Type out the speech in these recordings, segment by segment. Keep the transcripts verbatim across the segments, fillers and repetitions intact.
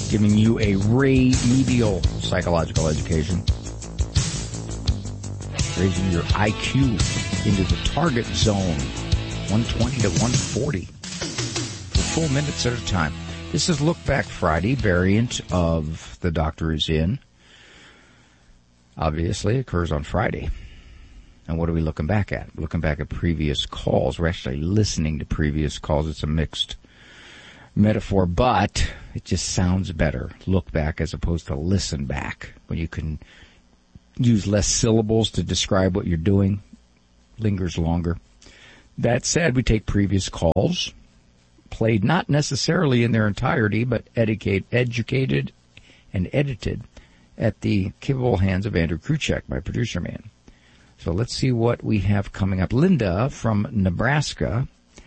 giving you a remedial psychological education, raising your I Q into the target zone, one twenty to one forty, for full minutes at a time. This is Look Back Friday, variant of The Doctor Is In. Obviously, it occurs on Friday. And what are we looking back at? Looking back at previous calls. We're actually listening to previous calls. It's a mixed metaphor, but it just sounds better. Look back as opposed to listen back. When you can use less syllables to describe what you're doing, lingers longer. That said, we take previous calls, played not necessarily in their entirety, but educate, educated and edited at the capable hands of Andrew Kruchek, my producer man. So let's see what we have coming up. Linda from Nebraska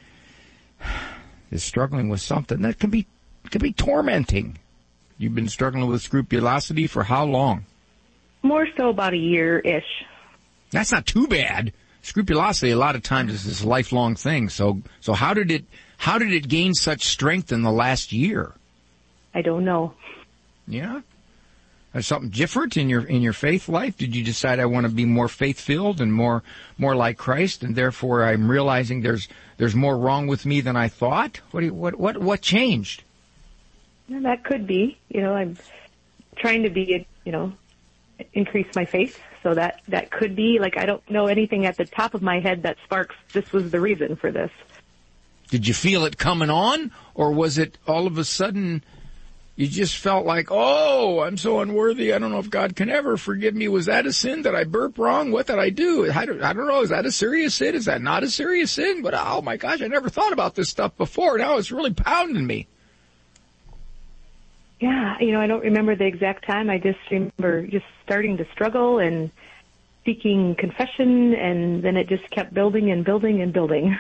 is struggling with something that can be can be tormenting. You've been struggling with scrupulosity for how long? More so about a year-ish. That's not too bad. Scrupulosity a lot of times is this lifelong thing. So so how did it how did it gain such strength in the last year? I don't know. Yeah? There's something different in your in your faith life? Did you decide I want to be more faith-filled and more more like Christ, and therefore I'm realizing there's there's more wrong with me than I thought? What do you, what what what changed? Yeah, that could be. You know, I'm trying to be, you know, increase my faith, so that that could be. Like, I don't know anything at the top of my head that sparks this was the reason for this. Did you feel it coming on, or was it all of a sudden you just felt like, oh, I'm so unworthy, I don't know if God can ever forgive me. Was that a sin? Did I burp wrong? What did I do? I don't, I don't know. Is that a serious sin? Is that not a serious sin? But, oh, my gosh, I never thought about this stuff before. Now it's really pounding me. Yeah, you know, I don't remember the exact time. I just remember just starting to struggle and seeking confession, and then it just kept building and building and building.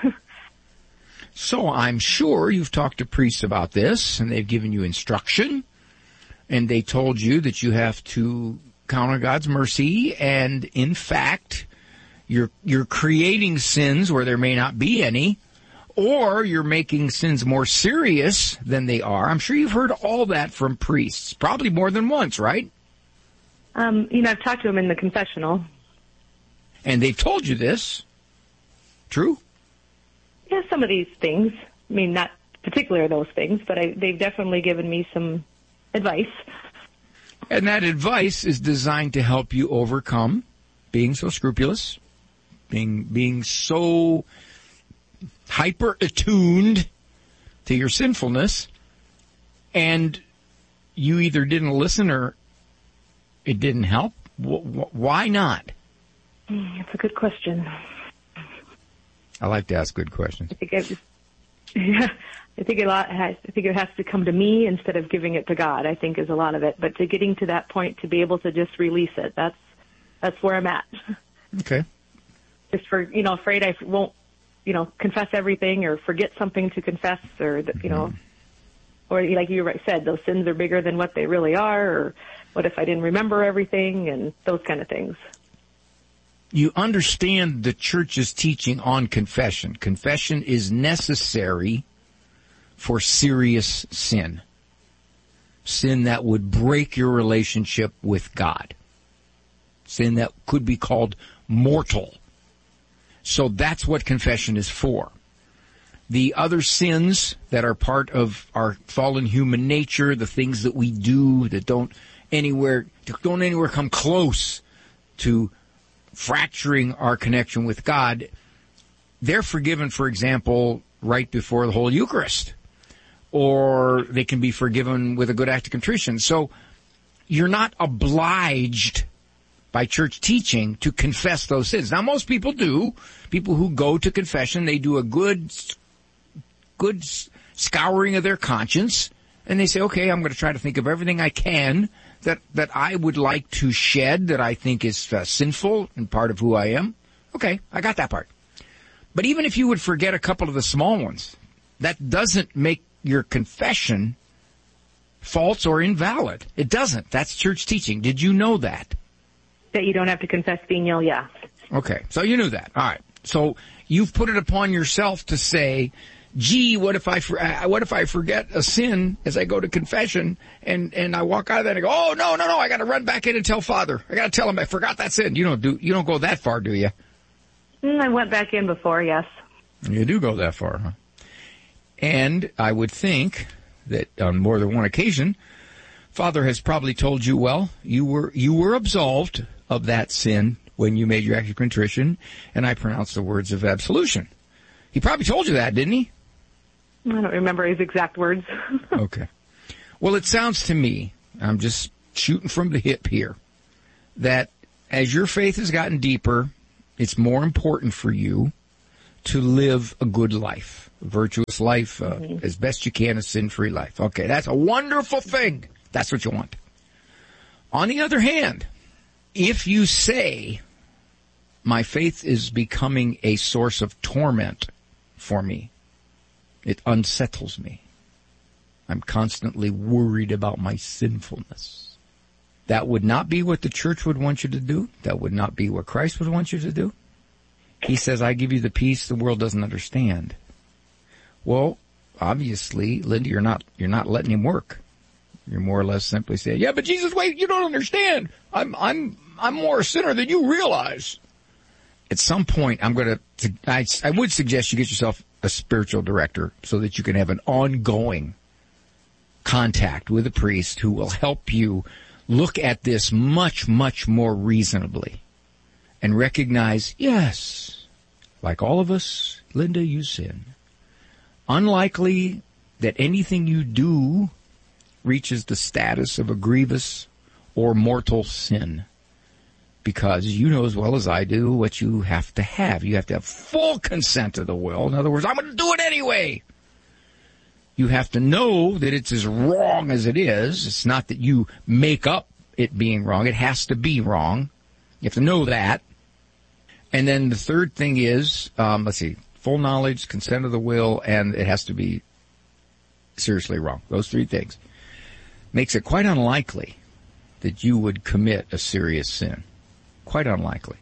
So I'm sure you've talked to priests about this, and they've given you instruction, and they told you that you have to count on God's mercy, and in fact, you're you're creating sins where there may not be any, or you're making sins more serious than they are. I'm sure you've heard all that from priests, probably more than once, right? Um, you know, I've talked to them in the confessional. And they've told you this. True? Yeah, some of these things. I mean, not particular those things, but I, they've definitely given me some advice. And that advice is designed to help you overcome being so scrupulous, being being so hyper-attuned to your sinfulness, and you either didn't listen or it didn't help. Why not? That's a good question. I like to ask good questions. I think it, yeah, I think a lot has, I think it has to come to me instead of giving it to God, I think is a lot of it. But to getting to that point to be able to just release it, that's that's where I'm at. Okay. Just for, you know, afraid I won't, you know, confess everything or forget something to confess, or, you know, mm-hmm. or like you said, those sins are bigger than what they really are, or what if I didn't remember everything, and those kind of things. You understand the church's teaching on confession. Confession is necessary for serious sin. Sin that would break your relationship with God. Sin that could be called mortal. So that's what confession is for. The other sins that are part of our fallen human nature, the things that we do that don't anywhere, don't anywhere come close to fracturing our connection with God, they're forgiven, for example, right before the whole Eucharist. Or they can be forgiven with a good act of contrition. So you're not obliged by church teaching to confess those sins. Now, most people do. People who go to confession, they do a good, good scouring of their conscience, and they say, okay, I'm going to try to think of everything I can that, that I would like to shed, that I think is uh, sinful and part of who I am. Okay, I got that part. But even if you would forget a couple of the small ones, that doesn't make your confession false or invalid. It doesn't. That's church teaching. Did you know that? That you don't have to confess venial, yeah. Okay, so you knew that. All right. So you've put it upon yourself to say, gee, what if I, what if I forget a sin as I go to confession and, and I walk out of that and I go, oh, no, no, no, I got to run back in and tell Father. I got to tell him I forgot that sin. You don't do, you don't go that far, do you? I went back in before, yes. You do go that far, huh? And I would think that on more than one occasion, Father has probably told you, well, you were, you were absolved of that sin when you made your act of contrition, and I pronounced the words of absolution. He probably told you that, didn't he? I don't remember his exact words. Okay. Well, it sounds to me, I'm just shooting from the hip here, that as your faith has gotten deeper, it's more important for you to live a good life, a virtuous life, uh, mm-hmm. as best you can, a sin-free life. Okay, that's a wonderful thing. That's what you want. On the other hand, if you say, my faith is becoming a source of torment for me, it unsettles me. I'm constantly worried about my sinfulness. That would not be what the church would want you to do. That would not be what Christ would want you to do. He says, I give you the peace the world doesn't understand. Well, obviously, Linda, you're not, you're not letting him work. You're more or less simply saying, yeah, but Jesus, wait, you don't understand. I'm, I'm, I'm more a sinner than you realize. At some point, I'm going to, I, I would suggest you get yourself a spiritual director so that you can have an ongoing contact with a priest who will help you look at this much, much more reasonably and recognize, yes, like all of us, Linda, you sin. Unlikely that anything you do reaches the status of a grievous or mortal sin, because you know as well as I do what you have to have. You have to have full consent of the will. In other words, I'm going to do it anyway. You have to know that it's as wrong as it is. It's not that you make up it being wrong. It has to be wrong. You have to know that. And then the third thing is, um, let's see, full knowledge, consent of the will, and it has to be seriously wrong. Those three things makes it quite unlikely that you would commit a serious sin. Quite unlikely.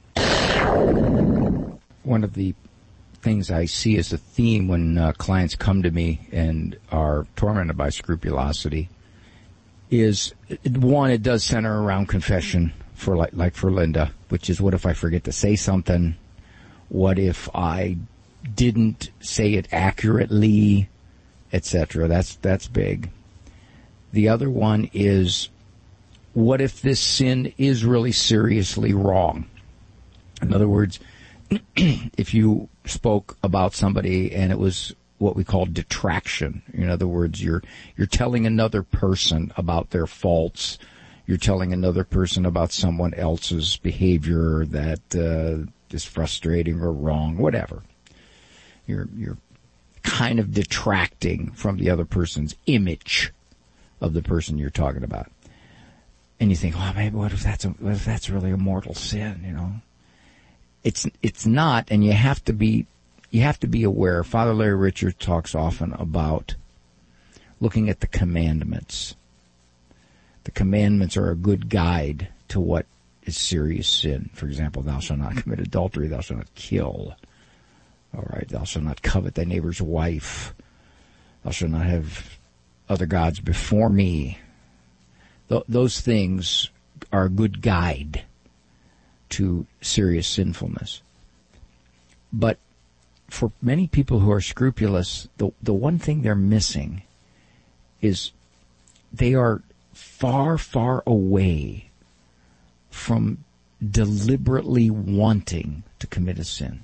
One of the things I see as a theme when uh, clients come to me and are tormented by scrupulosity is, one, it does center around confession, for like, like for Linda, which is, what if I forget to say something? What if I didn't say it accurately, et cetera? That's, that's big. The other one is, what if this sin is really seriously wrong? In other words, if you spoke about somebody and it was what we call detraction, in other words, you're you're telling another person about their faults, you're telling another person about someone else's behavior that uh, is frustrating or wrong, whatever. You're you're kind of detracting from the other person's image of the person you're talking about. And you think, oh, maybe what if that's a, what if that's really a mortal sin? You know, it's it's not, and you have to be you have to be aware. Father Larry Richards talks often about looking at the commandments. The commandments are a good guide to what is serious sin. For example, thou shalt not commit adultery. Thou shalt not kill. All right, thou shalt not covet thy neighbor's wife. Thou shalt not have other gods before me. Th- those things are a good guide to serious sinfulness. But for many people who are scrupulous, the the one thing they're missing is they are far, far away from deliberately wanting to commit a sin.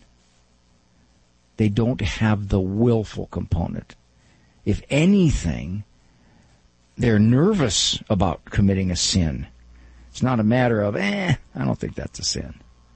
They don't have the willful component. If anything, they're nervous about committing a sin. It's not a matter of, eh, I don't think that's a sin.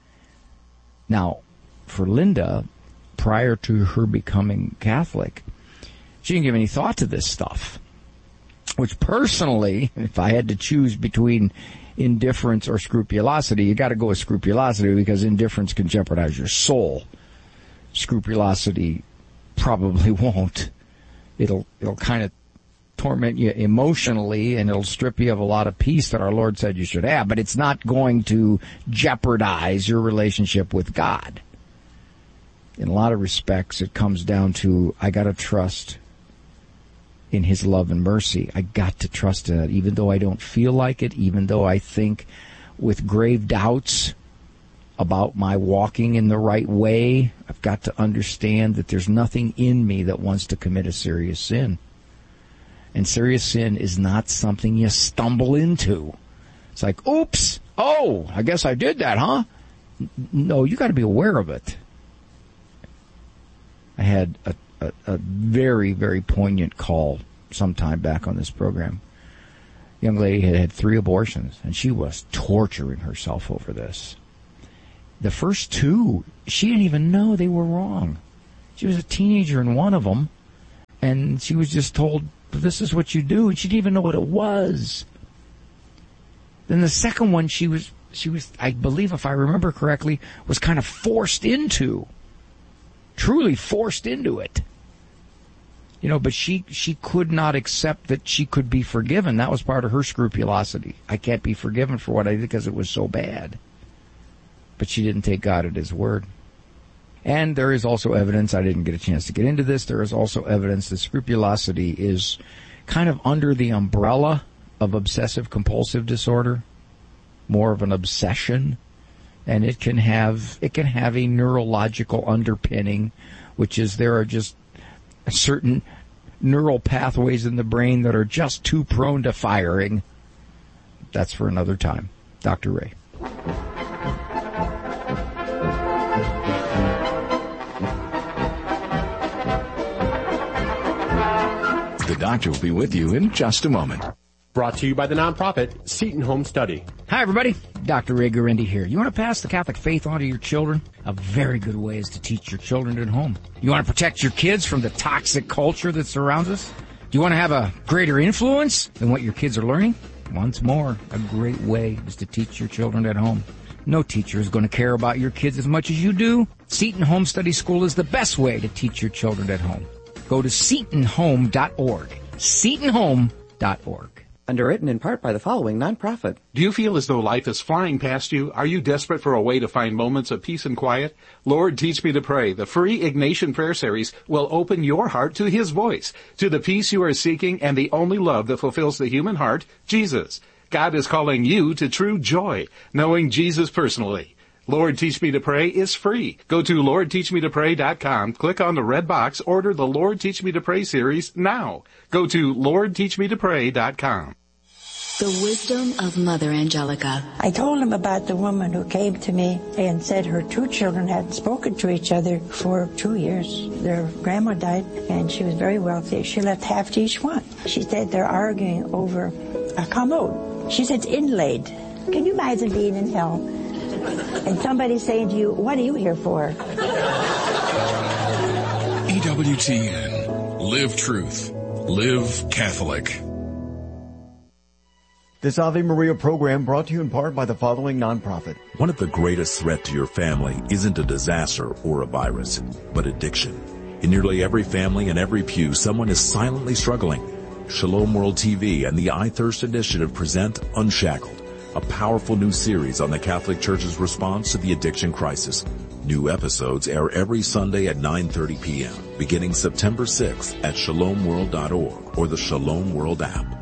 Now, for Linda, prior to her becoming Catholic, she didn't give any thought to this stuff. Which personally, if I had to choose between indifference or scrupulosity, you got to go with scrupulosity, because indifference can jeopardize your soul. Scrupulosity probably won't. It'll it'll kind of torment you emotionally, and it'll strip you of a lot of peace that our Lord said you should have, but it's not going to jeopardize your relationship with God. in a lot of respects, it comes down to I got to trust in his love and mercy. I got to trust in it, even though I don't feel like it, even though I think with grave doubts about my walking in the right way. I've got to understand that there's nothing in me that wants to commit a serious sin. And serious sin is not something you stumble into. It's like, oops, oh, I guess I did that, huh? No, you got to be aware of it. I had a, a, a very, very poignant call sometime back on this program. A young lady had had three abortions, and she was torturing herself over this. The first two, she didn't even know they were wrong. She was a teenager in one of them, and she was just told, this is what you do, and she didn't even know what it was. Then the second one, she was, she was, I believe, if I remember correctly, was kind of forced into, truly forced into it. You know, but she, she could not accept that she could be forgiven. That was part of her scrupulosity. I can't be forgiven for what I did because it was so bad. But she didn't take God at his word. And there is also evidence, I didn't get a chance to get into this, there is also evidence that scrupulosity is kind of under the umbrella of obsessive compulsive disorder, more of an obsession, and it can have, it can have a neurological underpinning, which is there are just certain neural pathways in the brain that are just too prone to firing. That's for another time. Doctor Ray. The doctor will be with you in just a moment. Brought to you by the nonprofit Seton Home Study. Hi, everybody. Doctor Ray Guarendi here. You want to pass the Catholic faith on to your children? A very good way is to teach your children at home. You want to protect your kids from the toxic culture that surrounds us? Do you want to have a greater influence than what your kids are learning? Once more, a great way is to teach your children at home. No teacher is going to care about your kids as much as you do. Seton Home Study School is the best way to teach your children at home. Go to seton home dot org. seton home dot org. Underwritten in part by the following nonprofit. Do you feel as though life is flying past you? Are you desperate for a way to find moments of peace and quiet? Lord, Teach Me to Pray, the free Ignatian Prayer Series, will open your heart to His voice, to the peace you are seeking and the only love that fulfills the human heart, Jesus. God is calling you to true joy, knowing Jesus personally. Lord, Teach Me to Pray is free. Go to lord teach me to pray dot com, click on the red box, order the Lord Teach Me to Pray series now. Go to lord teach me to pray dot com. The wisdom of Mother Angelica. I told him about the woman who came to me and said her two children hadn't spoken to each other for two years. Their grandma died, and she was very wealthy. She left half to each one. She said they're arguing over a commode. She said it's inlaid. Can you imagine being in hell and somebody saying to you, what are you here for? E W T N. Live truth. Live Catholic. This Ave Maria program brought to you in part by the following nonprofit. One of the greatest threats to your family isn't a disaster or a virus, but addiction. In nearly every family and every pew, someone is silently struggling. Shalom World T V and the I Thirst Initiative present Unshackled, a powerful new series on the Catholic Church's response to the addiction crisis. New episodes air every Sunday at nine thirty p.m., beginning September sixth at shalom world dot org or the Shalom World app.